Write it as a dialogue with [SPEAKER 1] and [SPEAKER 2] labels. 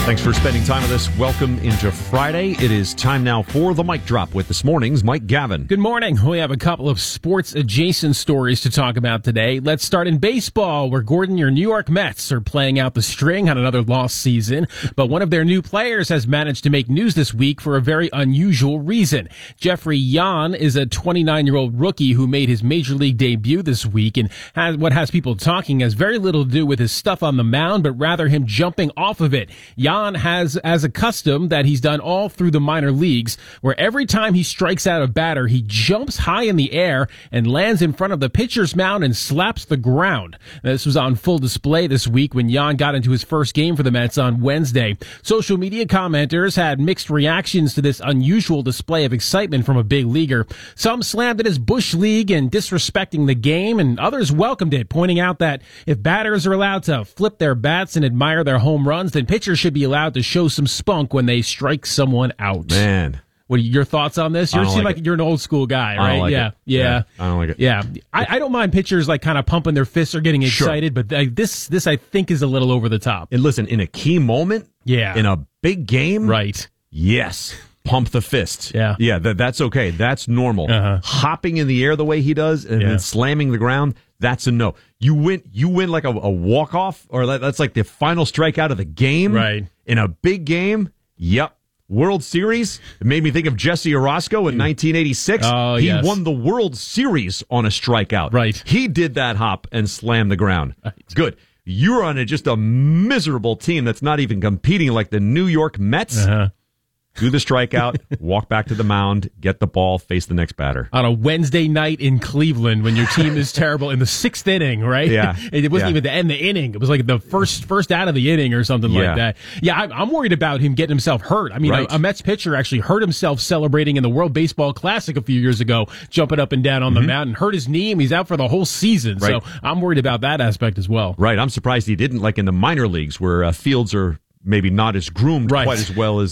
[SPEAKER 1] Thanks for spending time with us. Welcome into Friday. It is time now for the Mic Drop with this morning's Mike Gavin.
[SPEAKER 2] Good morning. We have a couple of sports-adjacent stories to talk about today. Let's start in baseball, where Gordon, your New York Mets are playing out the string on another lost season. But one of their new players has managed to make news this week for a very unusual reason. Jeffrey Yan is a 29-year-old rookie who made his major league debut this week, and what has people talking has very little to do with his stuff on the mound, but rather him jumping off of it. Yan has as a custom that he's done all through the minor leagues, where every time he strikes out a batter, he jumps high in the air and lands in front of the pitcher's mound and slaps the ground. This was on full display this week when Yan got into his first game for the Mets on Wednesday. Social media commenters had mixed reactions to this unusual display of excitement from a big leaguer. Some slammed it as bush league and disrespecting the game, and others welcomed it, pointing out that if batters are allowed to flip their bats and admire their home runs, then pitchers should be allowed to show some spunk when they strike someone out.
[SPEAKER 1] Man.
[SPEAKER 2] What are your thoughts on this? You seem like you're an old school guy, right?
[SPEAKER 1] I don't like it.
[SPEAKER 2] Yeah.
[SPEAKER 1] I don't like it.
[SPEAKER 2] Yeah. I don't mind pitchers like kind of pumping their fists or getting excited, but this I think is a little over the top.
[SPEAKER 1] And listen, in a key moment, in a big game,
[SPEAKER 2] right?
[SPEAKER 1] Yes. Pump the fist.
[SPEAKER 2] Yeah.
[SPEAKER 1] That's okay. That's normal. Hopping in the air the way he does and then slamming the ground, that's a no. You win like a walk-off, or that's like the final strikeout of the game.
[SPEAKER 2] Right.
[SPEAKER 1] In a big game, yep. World Series, it made me think of Jesse Orosco in 1986. He won the World Series on a strikeout.
[SPEAKER 2] Right.
[SPEAKER 1] He did that hop and slammed the ground. Right. Good. You're on just a miserable team that's not even competing like the New York Mets. Do the strikeout, walk back to the mound, get the ball, face the next batter.
[SPEAKER 2] On a Wednesday night in Cleveland when your team is terrible in the sixth inning, right?
[SPEAKER 1] Yeah.
[SPEAKER 2] It wasn't even the end of the inning. It was like the first out of the inning or something like that. Yeah, I'm worried about him getting himself hurt. I mean, a Mets pitcher actually hurt himself celebrating in the World Baseball Classic a few years ago, jumping up and down on the mound, and hurt his knee, and he's out for the whole season.
[SPEAKER 1] Right.
[SPEAKER 2] So I'm worried about that aspect as well.
[SPEAKER 1] Right. I'm surprised he didn't, like in the minor leagues where fields are maybe not as groomed quite as well as